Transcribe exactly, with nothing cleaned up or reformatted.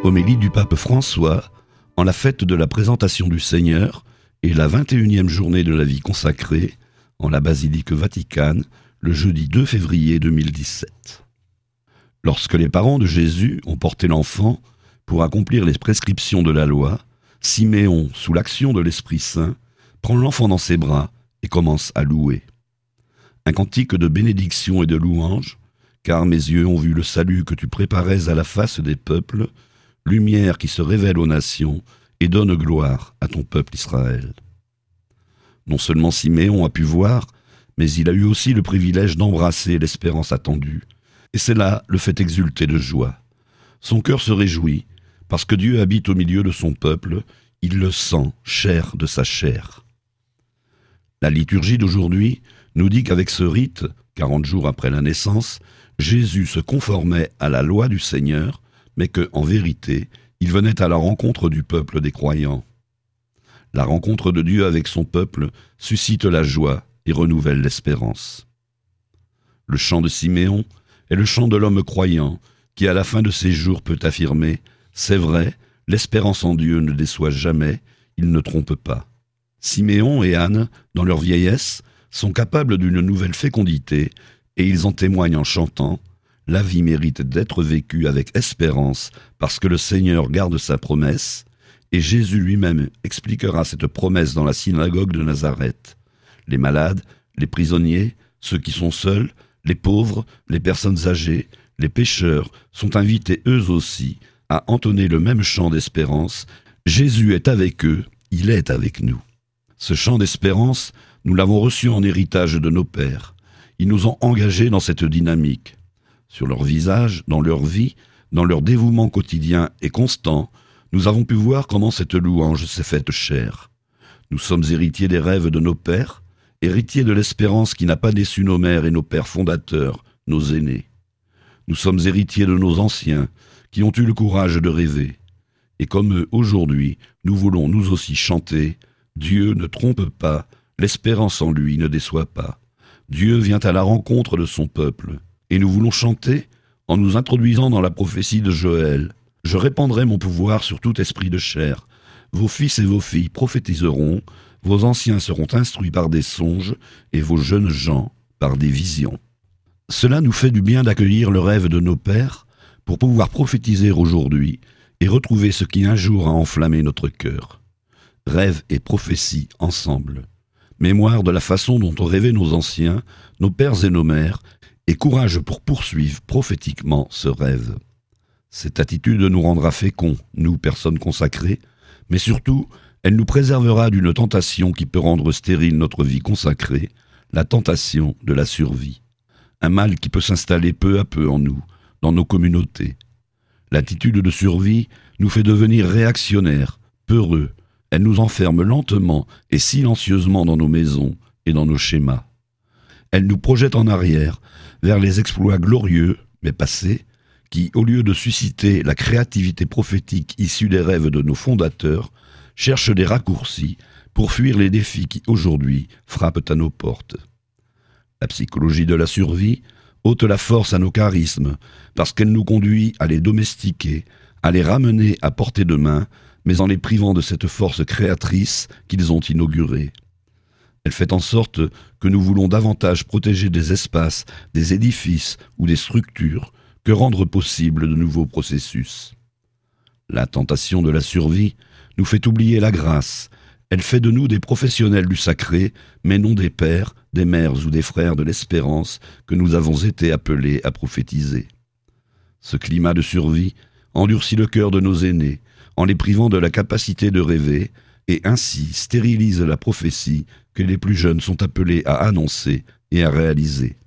Homélie du pape François en la fête de la présentation du Seigneur et la vingt et unième journée de la vie consacrée en la basilique Vaticane le jeudi deux février deux mille dix-sept. Lorsque les parents de Jésus ont porté l'enfant pour accomplir les prescriptions de la loi, Siméon, sous l'action de l'Esprit Saint, prend l'enfant dans ses bras et commence à louer. Un cantique de bénédiction et de louange, car mes yeux ont vu le salut que tu préparais à la face des peuples, lumière qui se révèle aux nations et donne gloire à ton peuple Israël. Non seulement Siméon a pu voir, mais il a eu aussi le privilège d'embrasser l'espérance attendue, et cela le fait exulter de joie. Son cœur se réjouit, parce que Dieu habite au milieu de son peuple, il le sent, chair de sa chair. La liturgie d'aujourd'hui nous dit qu'avec ce rite, quarante jours après la naissance, Jésus se conformait à la loi du Seigneur, mais que, en vérité, il venait à la rencontre du peuple des croyants. La rencontre de Dieu avec son peuple suscite la joie et renouvelle l'espérance. Le chant de Siméon est le chant de l'homme croyant qui, à la fin de ses jours, peut affirmer « C'est vrai, l'espérance en Dieu ne déçoit jamais, il ne trompe pas ». Siméon et Anne, dans leur vieillesse, sont capables d'une nouvelle fécondité et ils en témoignent en chantant « La vie mérite d'être vécue avec espérance parce que le Seigneur garde sa promesse » et Jésus lui-même expliquera cette promesse dans la synagogue de Nazareth. Les malades, les prisonniers, ceux qui sont seuls, les pauvres, les personnes âgées, les pécheurs sont invités eux aussi à entonner le même chant d'espérance. Jésus est avec eux, il est avec nous. Ce chant d'espérance, nous l'avons reçu en héritage de nos pères. Ils nous ont engagés dans cette dynamique. Sur leur visage, dans leur vie, dans leur dévouement quotidien et constant, nous avons pu voir comment cette louange s'est faite chair. Nous sommes héritiers des rêves de nos pères, héritiers de l'espérance qui n'a pas déçu nos mères et nos pères fondateurs, nos aînés. Nous sommes héritiers de nos anciens, qui ont eu le courage de rêver. Et comme eux, aujourd'hui, nous voulons nous aussi chanter « Dieu ne trompe pas, l'espérance en lui ne déçoit pas. Dieu vient à la rencontre de son peuple. » Et nous voulons chanter en nous introduisant dans la prophétie de Joël. « Je répandrai mon pouvoir sur tout esprit de chair. Vos fils et vos filles prophétiseront, vos anciens seront instruits par des songes, et vos jeunes gens par des visions. » Cela nous fait du bien d'accueillir le rêve de nos pères pour pouvoir prophétiser aujourd'hui et retrouver ce qui un jour a enflammé notre cœur. Rêve et prophétie ensemble. Mémoire de la façon dont ont rêvé nos anciens, nos pères et nos mères, et courage pour poursuivre prophétiquement ce rêve. Cette attitude nous rendra féconds, nous, personnes consacrées, mais surtout, elle nous préservera d'une tentation qui peut rendre stérile notre vie consacrée, la tentation de la survie. Un mal qui peut s'installer peu à peu en nous, dans nos communautés. L'attitude de survie nous fait devenir réactionnaires, peureux. Elle nous enferme lentement et silencieusement dans nos maisons et dans nos schémas. Elle nous projette en arrière, vers les exploits glorieux, mais passés, qui, au lieu de susciter la créativité prophétique issue des rêves de nos fondateurs, cherchent des raccourcis pour fuir les défis qui, aujourd'hui, frappent à nos portes. La psychologie de la survie ôte la force à nos charismes, parce qu'elle nous conduit à les domestiquer, à les ramener à portée de main, mais en les privant de cette force créatrice qu'ils ont inaugurée. Elle fait en sorte que nous voulons davantage protéger des espaces, des édifices ou des structures que rendre possible de nouveaux processus. La tentation de la survie nous fait oublier la grâce. Elle fait de nous des professionnels du sacré, mais non des pères, des mères ou des frères de l'espérance que nous avons été appelés à prophétiser. Ce climat de survie endurcit le cœur de nos aînés, en les privant de la capacité de rêver, et ainsi stérilise la prophétie que les plus jeunes sont appelés à annoncer et à réaliser.